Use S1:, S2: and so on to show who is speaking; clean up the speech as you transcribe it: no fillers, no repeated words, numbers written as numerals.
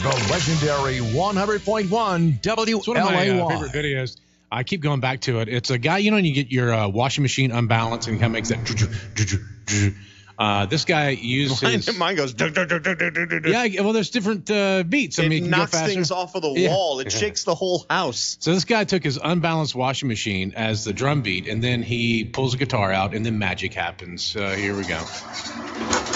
S1: the legendary 100.1 WLAY.
S2: It's one of my favorite videos. I keep going back to it. It's a guy, and you get your washing machine unbalanced and it kind of makes that. This guy uses.
S3: Mine goes.
S2: Yeah, well, there's different beats. I mean,
S3: it knocks things off of the wall. It shakes the whole house.
S2: So this guy took his unbalanced washing machine as the drum beat, and then he pulls a guitar out, and then magic happens. Here we go.